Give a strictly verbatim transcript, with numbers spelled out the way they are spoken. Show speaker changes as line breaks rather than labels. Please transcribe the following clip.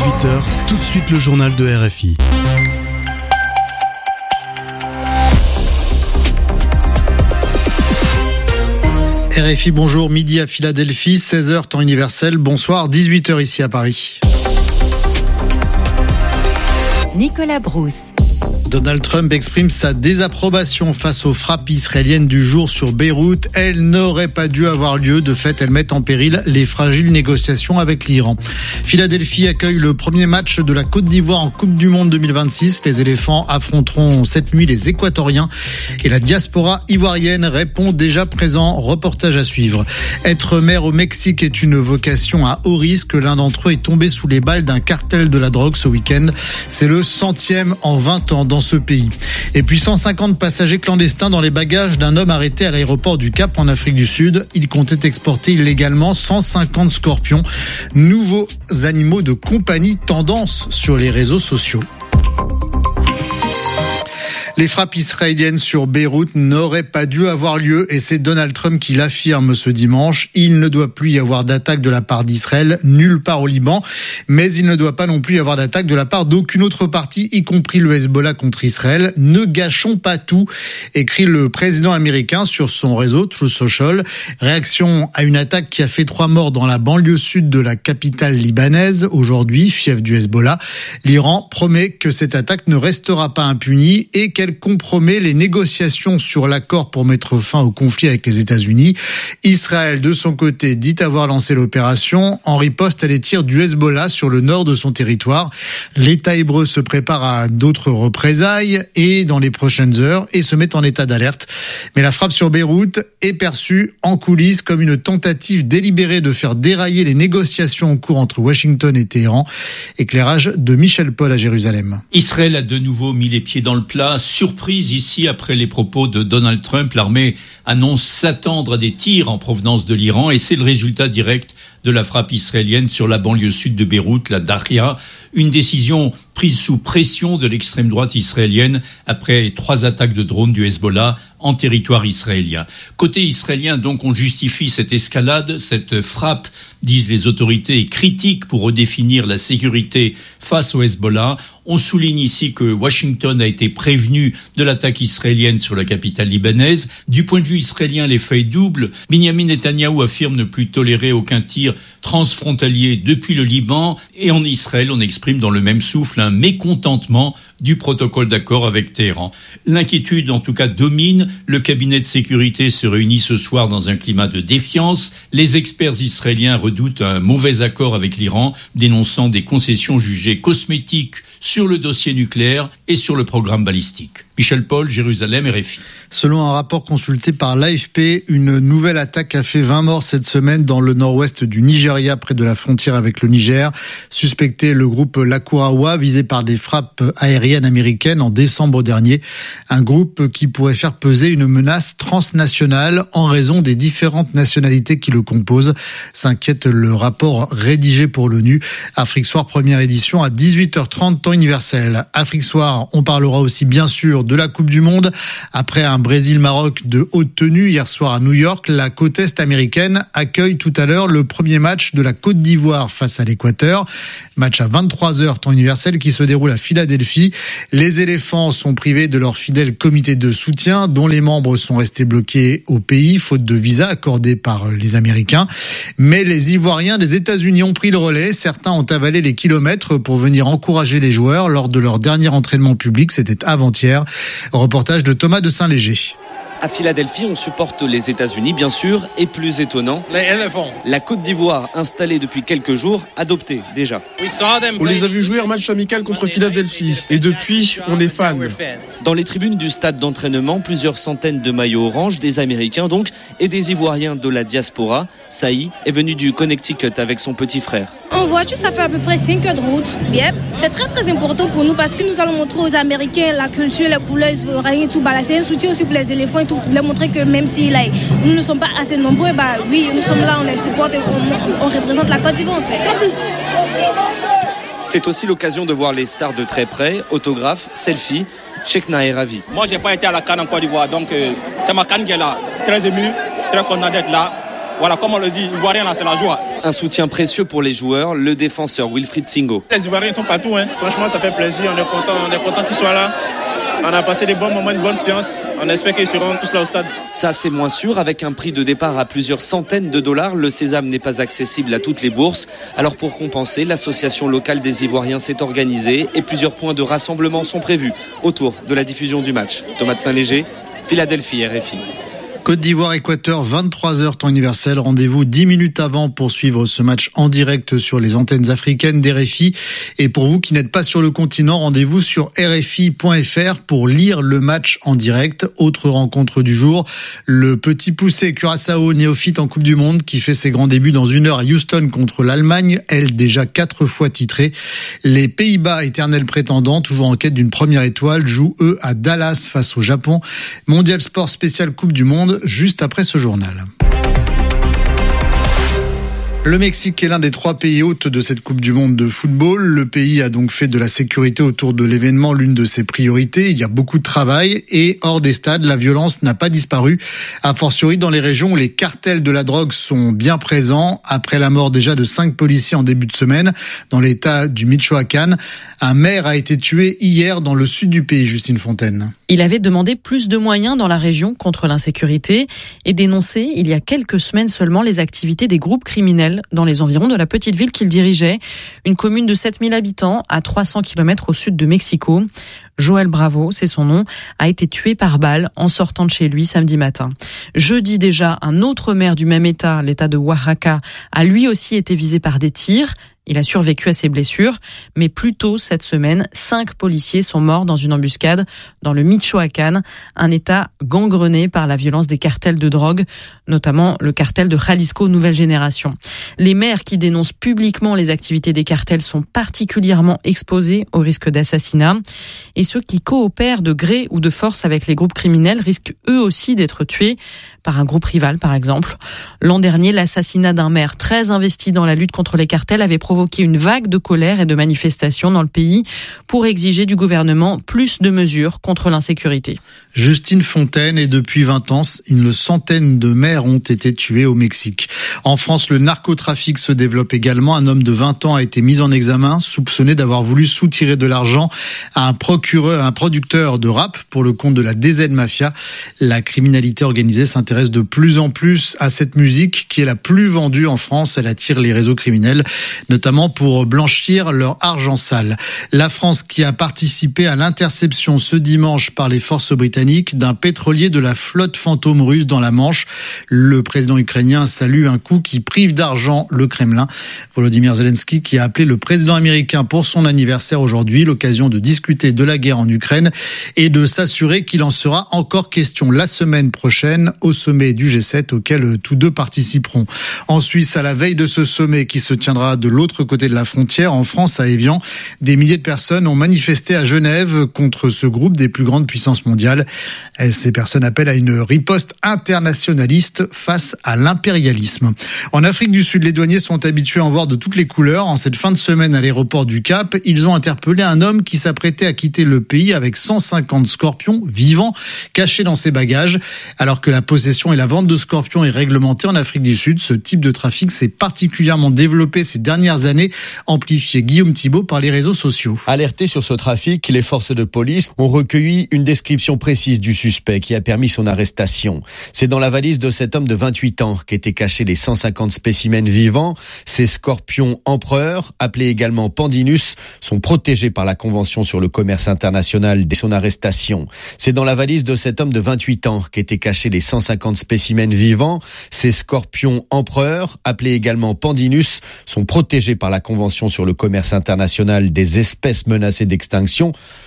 dix-huit heures, tout de suite le journal de R F I.
R F I, bonjour, midi à Philadelphie, seize heures temps universel, bonsoir, dix-huit heures ici à Paris.
Nicolas Brousse.
Donald Trump exprime sa désapprobation face aux frappes israéliennes du jour sur Beyrouth. Elles n'auraient pas dû avoir lieu. De fait, elles mettent en péril les fragiles négociations avec l'Iran. Philadelphie accueille le premier match de la Côte d'Ivoire en Coupe du Monde deux mille vingt-six. Les éléphants affronteront cette nuit les Équatoriens. Et la diaspora ivoirienne répond déjà présent. Reportage à suivre. Être maire au Mexique est une vocation à haut risque. L'un d'entre eux est tombé sous les balles d'un cartel de la drogue ce week-end. C'est le centième en vingt ans dans ce pays. Et puis cent cinquante passagers clandestins dans les bagages d'un homme arrêté à l'aéroport du Cap en Afrique du Sud. Il comptait exporter illégalement cent cinquante scorpions, nouveaux animaux de compagnie, tendance sur les réseaux sociaux. Les frappes israéliennes sur Beyrouth n'auraient pas dû avoir lieu et c'est Donald Trump qui l'affirme ce dimanche. Il ne doit plus y avoir d'attaque de la part d'Israël nulle part au Liban, mais il ne doit pas non plus y avoir d'attaque de la part d'aucune autre partie, y compris le Hezbollah contre Israël. Ne gâchons pas tout, écrit le président américain sur son réseau Truth Social. Réaction à une attaque qui a fait trois morts dans la banlieue sud de la capitale libanaise, aujourd'hui fief du Hezbollah. L'Iran promet que cette attaque ne restera pas impunie et qu'elle Elle compromet les négociations sur l'accord pour mettre fin au conflit avec les États-Unis. Israël, de son côté, dit avoir lancé l'opération en riposte à des tirs du Hezbollah sur le nord de son territoire. L'État hébreu se prépare à d'autres représailles et dans les prochaines heures et se met en état d'alerte. Mais la frappe sur Beyrouth est perçue en coulisses comme une tentative délibérée de faire dérailler les négociations en cours entre Washington et Téhéran. Éclairage de Michel Paul à Jérusalem.
Israël a de nouveau mis les pieds dans le plat. Surprise ici après les propos de Donald Trump. L'armée annonce s'attendre à des tirs en provenance de l'Iran et c'est le résultat direct de la frappe israélienne sur la banlieue sud de Beyrouth, la Daria. Une décision prise sous pression de l'extrême droite israélienne après trois attaques de drones du Hezbollah en territoire israélien. Côté israélien, donc, on justifie cette escalade, cette frappe, disent les autorités, est critique pour redéfinir la sécurité face au Hezbollah. On souligne ici que Washington a été prévenu de l'attaque israélienne sur la capitale libanaise. Du point de vue israélien, l'effet est double. Benjamin Netanyahou affirme ne plus tolérer aucun tir transfrontalier depuis le Liban. Et en Israël, on exprime dans le même souffle un mécontentement du protocole d'accord avec Téhéran. L'inquiétude, en tout cas, domine. Le cabinet de sécurité se réunit ce soir dans un climat de défiance. Les experts israéliens redoutent un mauvais accord avec l'Iran, dénonçant des concessions jugées cosmétiques sur le dossier nucléaire et sur le programme balistique. Michel Paul, Jérusalem, R F I.
Selon un rapport consulté par l'A F P, une nouvelle attaque a fait vingt morts cette semaine dans le nord-ouest du Nigeria, près de la frontière avec le Niger. Suspecté le groupe Lakurawa, visé par des frappes aériennes américaines en décembre dernier. Un groupe qui pourrait faire peser une menace transnationale en raison des différentes nationalités qui le composent, s'inquiète le rapport rédigé pour l'ONU. Afrique Soir, première édition à dix-huit heures trente, temps universel. Afrique Soir, on parlera aussi bien sûr de la Coupe du Monde. Après un Brésil-Maroc de haute tenue hier soir à New York, la côte est américaine accueille tout à l'heure le premier match de la Côte d'Ivoire face à l'Équateur. Match à vingt-trois heures temps universel qui se déroule à Philadelphie. Les éléphants sont privés de leur fidèle comité de soutien dont les membres sont restés bloqués au pays faute de visa accordé par les Américains. Mais les Ivoiriens des États-Unis ont pris le relais. Certains ont avalé les kilomètres pour venir encourager les joueurs lors de leur dernier entraînement public. C'était avant-hier. Reportage de Thomas de Saint-Léger.
À Philadelphie, on supporte les États-Unis, bien sûr, et plus étonnant, les éléphants. La Côte d'Ivoire, installée depuis quelques jours, adoptée déjà.
On les a vus jouer un match amical contre Philadelphie, et depuis, on est fans.
Dans les tribunes du stade d'entraînement, plusieurs centaines de maillots orange, des Américains donc, et des Ivoiriens de la diaspora. Saï est venu du Connecticut avec son petit frère.
En voiture, ça fait à peu près cinq heures de route. Yep. C'est très très important pour nous parce que nous allons montrer aux Américains la culture, les couleurs ivoiriennes et tout. Bah, là, c'est un soutien aussi pour les éléphants et tout. Pour leur montrer que même si là, nous ne sommes pas assez nombreux, bah oui, nous sommes là, on les supporte et on, on représente la Côte d'Ivoire en fait.
C'est aussi l'occasion de voir les stars de très près, autographes, selfies. Chekna est ravi.
Moi, j'ai pas été à la CAN en Côte d'Ivoire, donc euh, c'est ma CAN qui est là. Très ému, très content d'être là. Voilà, comme on le dit, Ivoirien là, c'est la joie.
Un soutien précieux pour les joueurs, le défenseur Wilfried Singo.
Les Ivoiriens sont partout, hein. Franchement ça fait plaisir, on est content, on est content qu'ils soient là. On a passé des bons moments, une bonne séance. On espère qu'ils seront tous là au stade.
Ça, c'est moins sûr. Avec un prix de départ à plusieurs centaines de dollars, le sésame n'est pas accessible à toutes les bourses. Alors pour compenser, l'association locale des Ivoiriens s'est organisée et plusieurs points de rassemblement sont prévus autour de la diffusion du match. Thomas de Saint-Léger, Philadelphie, R F I.
Côte d'Ivoire-Équateur, vingt-trois heures temps universel. Rendez-vous dix minutes avant pour suivre ce match en direct sur les antennes africaines d'R F I. Et pour vous qui n'êtes pas sur le continent, rendez-vous sur R F I point F R pour lire le match en direct. Autre rencontre du jour, le petit poussé Curaçao, néophyte en Coupe du Monde, qui fait ses grands débuts dans une heure à Houston contre l'Allemagne, elle déjà quatre fois titrée. Les Pays-Bas, éternels prétendants, toujours en quête d'une première étoile, jouent eux à Dallas face au Japon. Mondial Sport spécial Coupe du Monde, juste après ce journal. Le Mexique est l'un des trois pays hôtes de cette Coupe du Monde de football. Le pays a donc fait de la sécurité autour de l'événement l'une de ses priorités. Il y a beaucoup de travail et hors des stades, la violence n'a pas disparu. A fortiori dans les régions où les cartels de la drogue sont bien présents. Après la mort déjà de cinq policiers en début de semaine dans l'état du Michoacán, un maire a été tué hier dans le sud du pays, Justine Fontaine.
Il avait demandé plus de moyens dans la région contre l'insécurité et dénoncé il y a quelques semaines seulement les activités des groupes criminels dans les environs de la petite ville qu'il dirigeait, une commune de sept mille habitants à trois cents kilomètres au sud de Mexico. Joël Bravo, c'est son nom, a été tué par balle en sortant de chez lui samedi matin. Jeudi déjà, un autre maire du même état, l'état de Oaxaca, a lui aussi été visé par des tirs. Il a survécu à ses blessures, mais plus tôt cette semaine, cinq policiers sont morts dans une embuscade dans le Michoacán, un état gangrené par la violence des cartels de drogue, notamment le cartel de Jalisco Nouvelle Génération. Les maires qui dénoncent publiquement les activités des cartels sont particulièrement exposés au risque d'assassinat, et ceux qui coopèrent de gré ou de force avec les groupes criminels risquent eux aussi d'être tués par un groupe rival, par exemple. L'an dernier, l'assassinat d'un maire très investi dans la lutte contre les cartels avait provoqué une vague de colère et de manifestations dans le pays pour exiger du gouvernement plus de mesures contre l'insécurité.
Justine Fontaine, et depuis vingt ans, une centaine de maires ont été tués au Mexique. En France, le narcotrafic se développe également. Un homme de vingt ans a été mis en examen, soupçonné d'avoir voulu soutirer de l'argent à un procureur, un producteur de rap pour le compte de la D Z Mafia. La criminalité organisée s'intéresse de plus en plus à cette musique qui est la plus vendue en France. Elle attire les réseaux criminels, notamment pour blanchir leur argent sale. La France qui a participé à l'interception ce dimanche par les forces britanniques d'un pétrolier de la flotte fantôme russe dans la Manche. Le président ukrainien salue un coup qui prive d'argent le Kremlin. Volodymyr Zelensky qui a appelé le président américain pour son anniversaire aujourd'hui, l'occasion de discuter de la guerre en Ukraine et de s'assurer qu'il en sera encore question la semaine prochaine au sommet du G sept auquel tous deux participeront. En Suisse, à la veille de ce sommet qui se tiendra de l'autre côté de la frontière, en France, à Évian, des milliers de personnes ont manifesté à Genève contre ce groupe des plus grandes puissances mondiales. Ces personnes appellent à une riposte internationaliste face à l'impérialisme. En Afrique du Sud, les douaniers sont habitués à en voir de toutes les couleurs. En cette fin de semaine à l'aéroport du Cap, ils ont interpellé un homme qui s'apprêtait à quitter le pays avec cent cinquante scorpions vivants cachés dans ses bagages. Alors que la possession et la vente de scorpions est réglementée en Afrique du Sud, ce type de trafic s'est particulièrement développé ces dernières années, amplifié Guillaume Thibault par les réseaux sociaux.
Alertés sur ce trafic, les forces de police ont recueilli une description précise du suspect qui a permis son arrestation. C'est dans la valise de cet homme de vingt-huit ans qu'étaient cachés les cent cinquante spécimens vivants. Ces scorpions empereurs, appelés également Pandinus, sont protégés par la Convention sur le commerce international dès son arrestation. C'est dans la valise de cet homme de vingt-huit ans qu'étaient cachés les cent cinquante spécimens vivants. Ces scorpions empereurs, appelés également Pandinus, sont protégés par la Convention sur le commerce international des espèces menacées d'extinction.